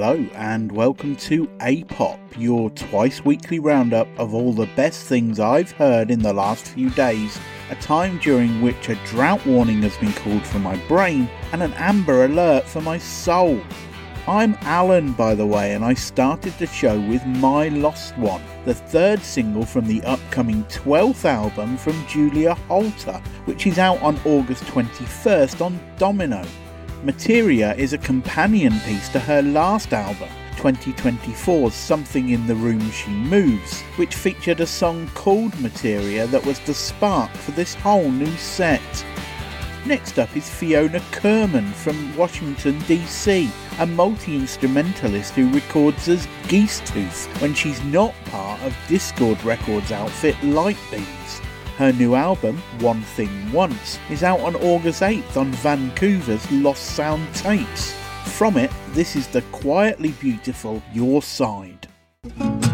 Hello and welcome to A-Pop, your twice weekly roundup of all the best things I've heard in the last few days, a time during which a drought warning has been called for my brain and an amber alert for my soul. I'm Alan, by the way, and I started the show with My Lost One, the third single from the upcoming 12th album from Julia Holter, which is out on August 21st on Domino. Materia is a companion piece to her last album, 2024's Something in the Room She Moves, which featured a song called Materia that was the spark for this whole new set. Next up is Fiona Kerman from Washington DC, a multi-instrumentalist who records as Geesetooth when she's not part of Discord Records outfit Lightbeams. Her new album, One Thing Once, is out on August 8th on Vancouver's Lost Sound Tapes. From it, this is the quietly beautiful Your Side.